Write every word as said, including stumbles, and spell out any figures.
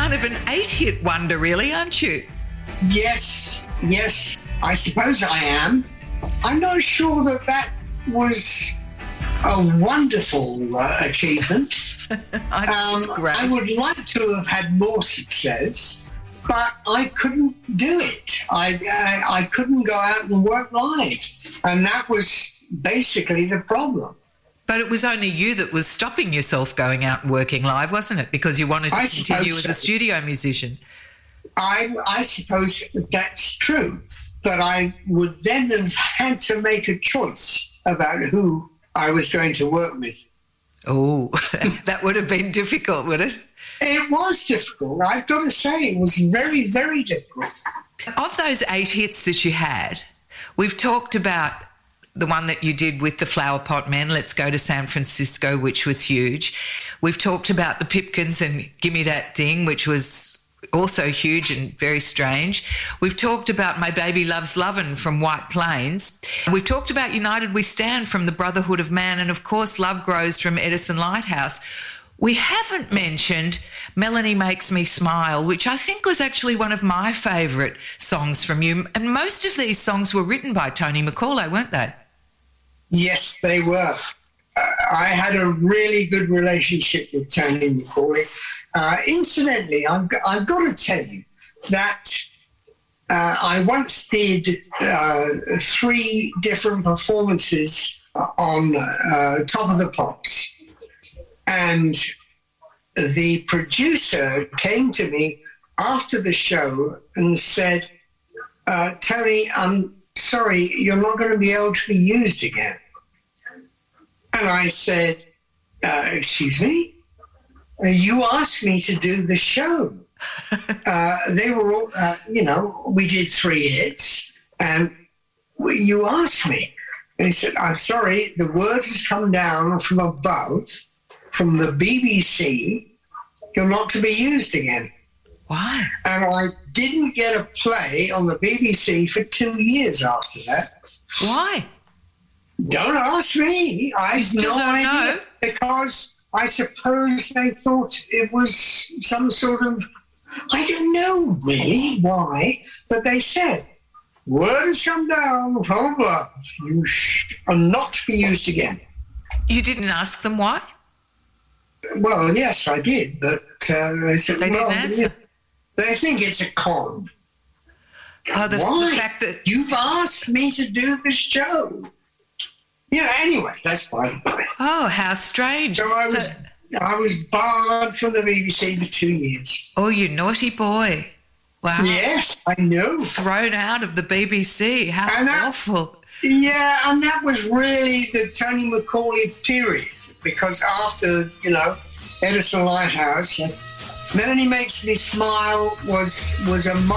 kind of an eight-hit wonder, really, aren't you? Yes, yes, I suppose I am. I'm not sure that that was a wonderful uh, achievement. I think it's um, great. I would like to have had more success, but I couldn't do it. I, I I couldn't go out and work live, and that was basically the problem. But it was only you that was stopping yourself going out and working live, wasn't it? Because you wanted to I continue as suppose a so. studio musician. I I suppose that's true, but I would then have had to make a choice about who I was going to work with. Oh, that would have been difficult, would it? It was difficult. I've got to say, it was very, very difficult. Of those eight hits that you had, we've talked about the one that you did with the Flower Pot Men, Let's Go to San Francisco, which was huge. We've talked about the Pipkins and Gimme That Ding, which was also huge and very strange. We've talked about My Baby Loves Lovin' from White Plains. We've talked about United We Stand from the Brotherhood of Man, and of course Love Grows from Edison Lighthouse. We haven't mentioned Melanie Makes Me Smile, which I think was actually one of my favourite songs from you. And most of these songs were written by Tony McCauley, weren't they? Yes, they were. Uh, I had a really good relationship with Tony McCauley. Uh, incidentally, I've, got- I've got to tell you that uh, I once did uh, three different performances on uh, Top of the Pops. And the producer came to me after the show and said, uh, Tony, I'm sorry, you're not going to be able to be used again. And I said, uh, excuse me? You asked me to do the show. uh, they were all, uh, you know, we did three hits and we, you asked me. And he said, I'm sorry, the word has come down from above, from the B B C, you're not to be used again. Why? And I didn't get a play on the B B C for two years after that. Why? Don't ask me. I have still no don't idea. know? Because I suppose they thought it was some sort of, I don't know really why, but they said, word has come down from above, you sh- are not to be used again. You didn't ask them why? Well, yes, I did, but uh, they said, They didn't well, answer. they think it's a con. Oh, the, Why? the fact that... You've asked me to do the show. Yeah, anyway, that's fine. Oh, how strange. So I was, So- I was barred from the B B C for two years. oh, you naughty boy. Wow. Yes, I know. Thrown out of the B B C. How And that- awful. Yeah, and that was really the Tony McCauley period, because after, you know, Edison Lighthouse, Melanie Makes Me Smile was was a